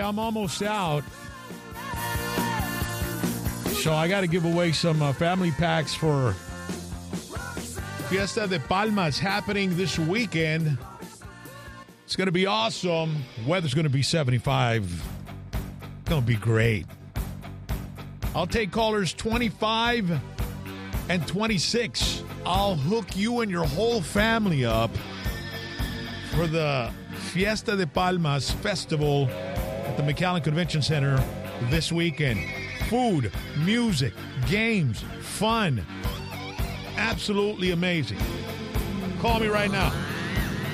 I'm almost out. So I got to give away some family packs for Fiesta de Palmas happening this weekend. It's going to be awesome. Weather's going to be 75. Going to be great. I'll take callers 25 and 26. I'll hook you and your whole family up for the Fiesta de Palmas Festival at the McAllen Convention Center this weekend. Food, music, games, fun. Absolutely amazing. Call me right now.